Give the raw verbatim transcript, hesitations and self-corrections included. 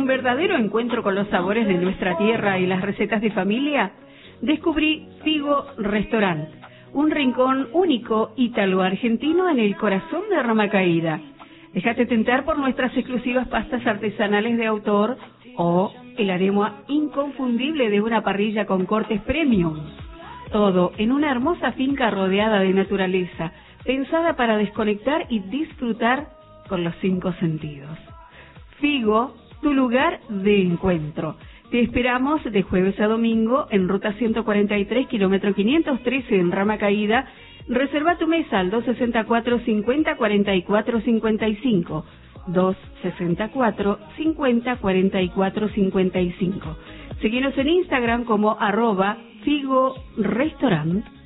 verdadero encuentro con los sabores de nuestra tierra y las recetas de familia, descubrí Figo Restaurant, un rincón único ítalo-argentino en el corazón de Rama Caída. Déjate tentar por nuestras exclusivas pastas artesanales de autor o el aroma inconfundible de una parrilla con cortes premium. Todo en una hermosa finca rodeada de naturaleza, pensada para desconectar y disfrutar con los cinco sentidos. Figo, tu lugar de encuentro. Te esperamos de jueves a domingo en ruta ciento cuarenta y tres, kilómetro quinientos trece en Rama Caída. Reserva tu mesa al dos sesenta y cuatro, cincuenta, cuarenta y cuatro, cincuenta y cinco. dos sesenta y cuatro, cincuenta, cuarenta y cuatro, cincuenta y cinco. Seguinos en Instagram como arroba Figo Restaurant.